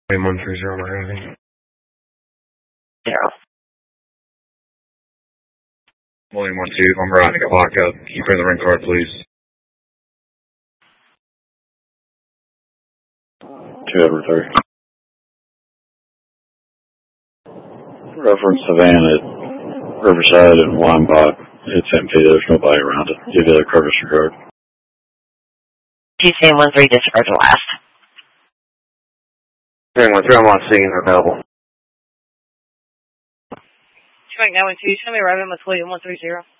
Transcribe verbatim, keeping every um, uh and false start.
one three zero, Miami. Zero. William one two, I'm riding a lock up. Can you clear the ring card, please? two Edward three. Reference Savannah at Riverside and Weinbach. It's empty. There's nobody around it. Give you the courtesy card. G C M one three, disregard the last. Three one three, I'm on scene, available. Strike nine one two, show me arriving with William one three zero.